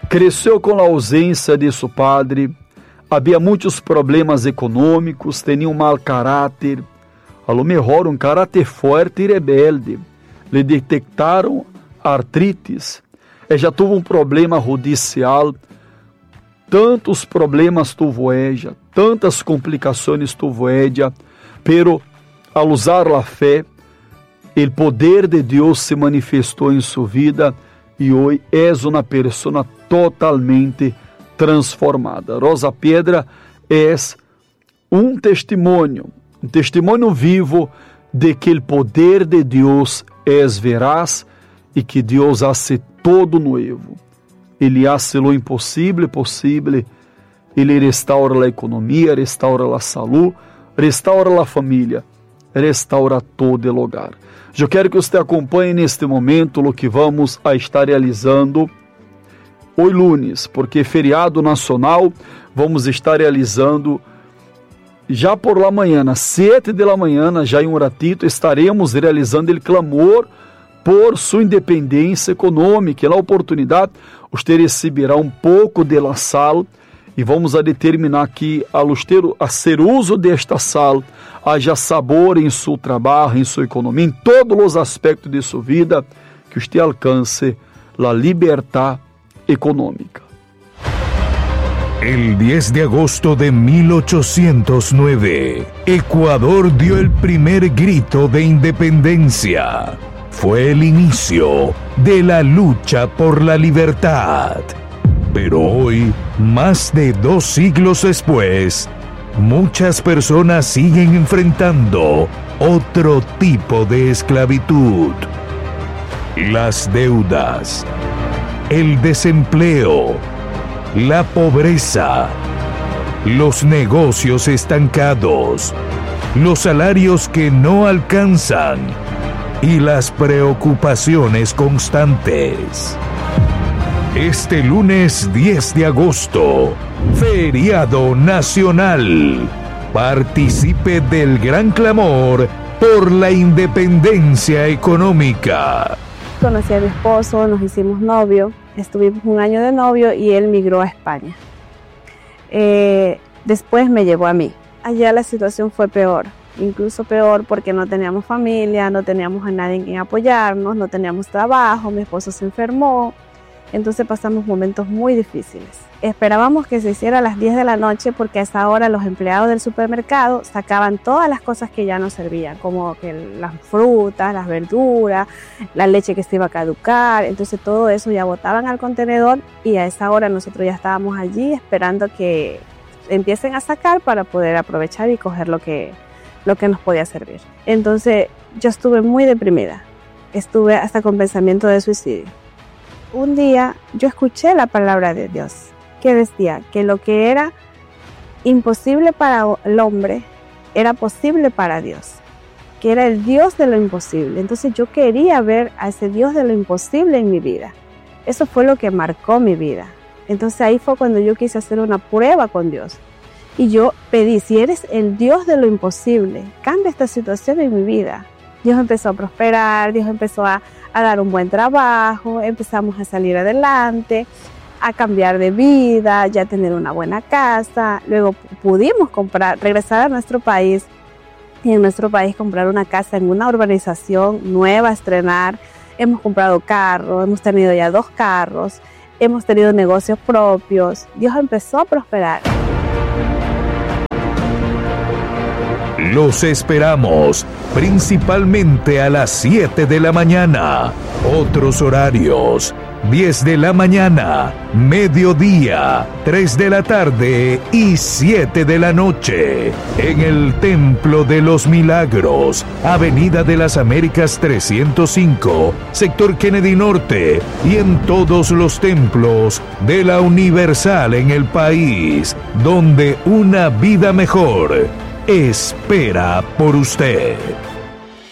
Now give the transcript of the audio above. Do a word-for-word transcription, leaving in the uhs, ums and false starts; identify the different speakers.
Speaker 1: cresceu com a ausência de seu padre, havia muitos problemas econômicos, tinha um mau caráter, a lo mejor um caráter forte e rebelde. Lhe detectaram artrites, e já teve um problema judicial, tantos problemas tuvo ella, tantas complicações tuvo ella, pero al usar a fé, o poder de Deus se manifestou em sua vida e hoje é uma pessoa totalmente transformada. Rosa Piedra é um testemunho, um testemunho vivo de que o poder de Deus é veraz e que Deus hace todo novo. Ele hace lo impossível possível, Ele restaura a economia, restaura a saúde, restaura a família, restaura todo o lugar. Eu quero que você acompanhe neste momento o que vamos a estar realizando hoje lunes, porque feriado nacional, vamos estar realizando já por la manhã, às sete da manhã, já em um ratito, estaremos realizando o clamor por sua independência econômica. E na oportunidade, você receberá um pouco de la sal e vamos a determinar que ao ter a ser uso desta sal, haja sabor em seu trabalho, em sua economia, em todos os aspectos de sua vida, que você alcance a liberdade econômica.
Speaker 2: El diez de agosto de mil ochocientos nueve, Ecuador dio el primer grito de independencia. Fue el inicio de la lucha por la libertad. Pero hoy, más de dos siglos después, muchas personas siguen enfrentando otro tipo de esclavitud. Las deudas, el desempleo, la pobreza, los negocios estancados, los salarios que no alcanzan y las preocupaciones constantes. Este lunes diez de agosto, feriado nacional. Participe del gran clamor por la independencia económica.
Speaker 3: Conocí a mi esposo, nos hicimos novio, estuvimos un año de novio y él migró a España. Eh, después me llevó a mí. Allá la situación fue peor, incluso peor porque no teníamos familia, no teníamos a nadie en quien apoyarnos, no teníamos trabajo, mi esposo se enfermó. Entonces pasamos momentos muy difíciles. Esperábamos que se hiciera a las diez de la noche porque a esa hora los empleados del supermercado sacaban todas las cosas que ya no servían, como que las frutas, las verduras, la leche que se iba a caducar. Entonces todo eso ya botaban al contenedor y a esa hora nosotros ya estábamos allí esperando que empiecen a sacar para poder aprovechar y coger lo que, lo que nos podía servir. Entonces yo estuve muy deprimida, estuve hasta con pensamiento de suicidio. Un día yo escuché la palabra de Dios que decía que lo que era imposible para el hombre era posible para Dios, que era el Dios de lo imposible. Entonces yo quería ver a ese Dios de lo imposible en mi vida. Eso fue lo que marcó mi vida. Entonces ahí fue cuando yo quise hacer una prueba con Dios. Y yo pedí, si eres el Dios de lo imposible, cambia esta situación en mi vida. Dios empezó a prosperar, Dios empezó a, a dar un buen trabajo, empezamos a salir adelante, a cambiar de vida, ya tener una buena casa. Luego pudimos comprar, regresar a nuestro país y en nuestro país comprar una casa en una urbanización nueva, estrenar. Hemos comprado carros, hemos tenido ya dos carros, hemos tenido negocios propios. Dios empezó a prosperar.
Speaker 2: Los esperamos, principalmente a las siete de la mañana. Otros horarios, diez de la mañana, mediodía, tres de la tarde y siete de la noche. En el Templo de los Milagros, Avenida de las Américas trescientos cinco, Sector Kennedy Norte, y en todos los templos de la Universal en el país, donde una vida mejor espera por usted.